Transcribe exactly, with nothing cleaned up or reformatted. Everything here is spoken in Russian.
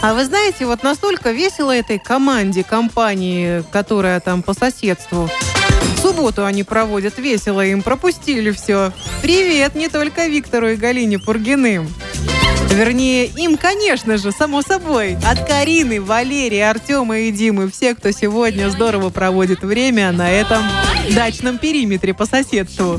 А вы знаете, вот настолько весело этой команде, компании, которая там по соседству. В субботу они проводят весело, им пропустили все. Привет не только Виктору и Галине Пургиным. Вернее, им, конечно же, само собой. От Карины, Валерии, Артема и Димы. Все, кто сегодня здорово проводит время на этом дачном периметре по соседству.